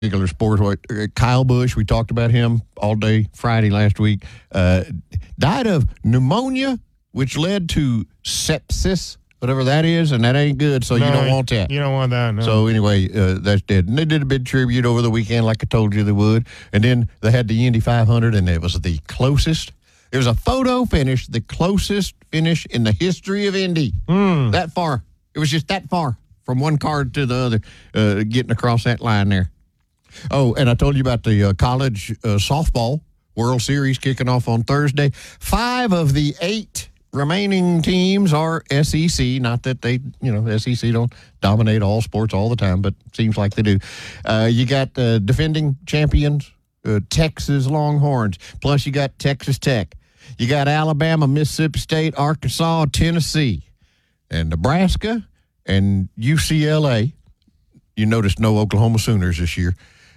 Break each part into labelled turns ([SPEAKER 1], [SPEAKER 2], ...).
[SPEAKER 1] particular sport. Kyle Busch, we talked about him all day Friday last week, died of pneumonia, which led to sepsis, whatever that is, and that ain't good, so you don't want that.
[SPEAKER 2] You don't want that, no.
[SPEAKER 1] So anyway, that's dead. And they did a big tribute over the weekend like I told you they would. And then they had the Indy 500, and it was the closest. It was a photo finish, the closest finish in the history of Indy. That far. It was just that far from one car to the other, getting across that line there. Oh, and I told you about the college softball World Series kicking off on Thursday. 5 of the 8 remaining teams are SEC. Not that they, SEC don't dominate all sports all the time, but it seems like they do. You got defending champions, Texas Longhorns, plus you got Texas Tech. You got Alabama, Mississippi State, Arkansas, Tennessee, and Nebraska and UCLA. You notice no Oklahoma Sooners this year.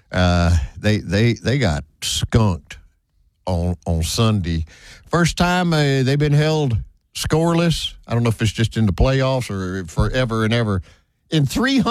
[SPEAKER 1] They got skunked on Sunday. First time they've been held scoreless. I don't know if it's just in the playoffs or forever and ever in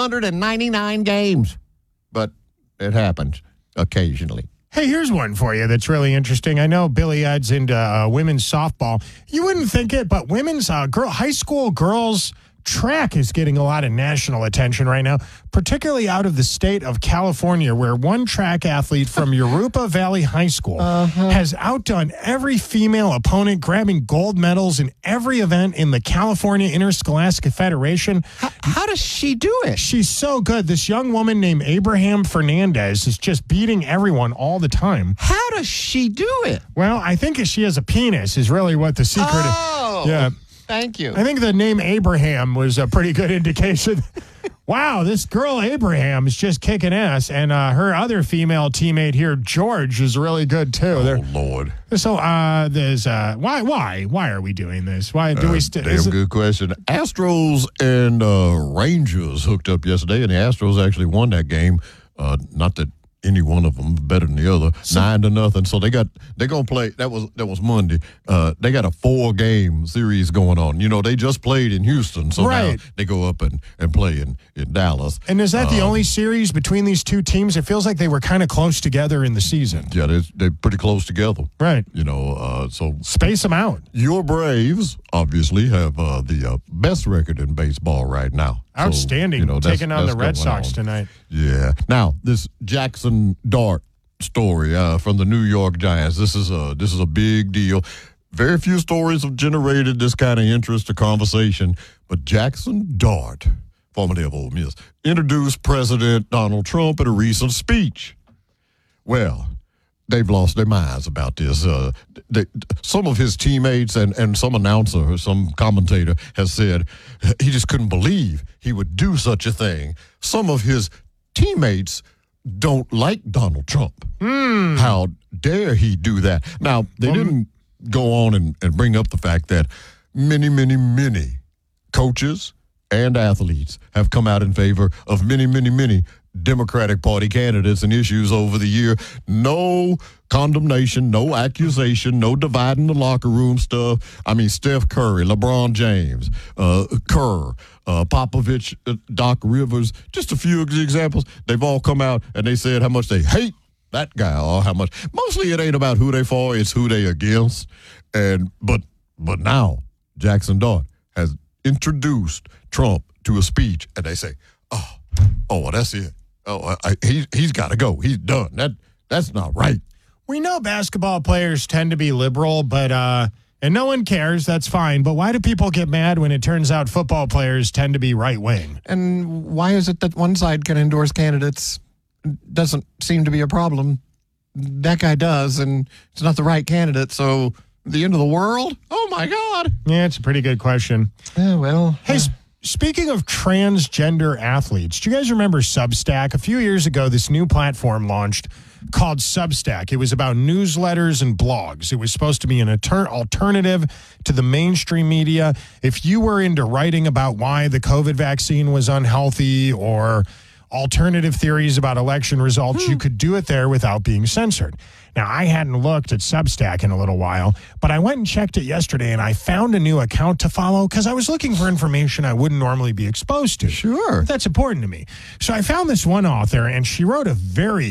[SPEAKER 1] 399 games, but it happens occasionally.
[SPEAKER 2] Hey, here's one for you that's really interesting. I know Billy Ed's into women's softball. You wouldn't think it, but women's high school girls track is getting a lot of national attention right now, particularly out of the state of California, where one track athlete from Yoruba Valley High School has outdone every female opponent, grabbing gold medals in every event in the California Interscholastic Federation.
[SPEAKER 1] How does she do it?
[SPEAKER 2] She's so good. This young woman named Abraham Fernandez is just beating everyone all the time.
[SPEAKER 1] How does she do it?
[SPEAKER 2] Well, I think she has a penis is really what the secret is. Yeah.
[SPEAKER 1] Thank you.
[SPEAKER 2] I think the name Abraham was a pretty good indication. Wow, this girl Abraham is just kicking ass, and her other female teammate here, George, is really good too.
[SPEAKER 1] Oh, Lord.
[SPEAKER 2] So there's why are we doing this? Why do we?
[SPEAKER 1] Damn good question. Astros and Rangers hooked up yesterday, and the Astros actually won that game. Not that any one of them better than the other, 9-0. So they're gonna play. That was Monday. They got a 4-game series going on. They just played in Houston, so now they go up and play in Dallas.
[SPEAKER 2] And is that the only series between these two teams? It feels like they were kind of close together in the season.
[SPEAKER 1] Yeah, they're pretty close together.
[SPEAKER 2] Right.
[SPEAKER 1] So
[SPEAKER 2] space them out.
[SPEAKER 1] Your Braves obviously have the best record in baseball right now.
[SPEAKER 2] Outstanding.
[SPEAKER 1] So,
[SPEAKER 2] taking on the Red Sox tonight.
[SPEAKER 1] Yeah. Now, this Jackson Dart story from the New York Giants. This is a big deal. Very few stories have generated this kind of interest or conversation, but Jackson Dart, formerly of Ole Miss, introduced President Donald Trump at a recent speech. Well, they've lost their minds about this. Some of his teammates and some announcer or some commentator has said he just couldn't believe he would do such a thing. Some of his teammates don't like Donald Trump. How dare he do that? Now, they didn't go on and bring up the fact that many, many, many coaches and athletes have come out in favor of many, many, many Democratic Party candidates and issues over the year. No condemnation, no accusation, no dividing the locker room stuff. I mean, Steph Curry, LeBron James, Kerr, Popovich, Doc Rivers, just a few examples. They've all come out and they said how much they hate that guy or how much. Mostly it ain't about who they for, it's who they against. But now Jackson Dart has introduced Trump to a speech and they say, oh, that's it. Oh, he's got to go. He's done. That's not right.
[SPEAKER 2] We know basketball players tend to be liberal, but and no one cares. That's fine. But why do people get mad when it turns out football players tend to be right wing?
[SPEAKER 1] And why is it that one side can endorse candidates? Doesn't seem to be a problem. That guy does, and it's not the right candidate. So the end of the world? Oh my God.
[SPEAKER 2] Yeah, it's a pretty good question.
[SPEAKER 1] Well,
[SPEAKER 2] hey. Speaking of transgender athletes, do you guys remember Substack? A few years ago, this new platform launched called Substack. It was about newsletters and blogs. It was supposed to be an alternative to the mainstream media. If you were into writing about why the COVID vaccine was unhealthy or alternative theories about election results, you could do it there without being censored. Now, I hadn't looked at Substack in a little while, but I went and checked it yesterday, and I found a new account to follow because I was looking for information I wouldn't normally be exposed to.
[SPEAKER 1] Sure.
[SPEAKER 2] That's important to me. So I found this one author, and she wrote a very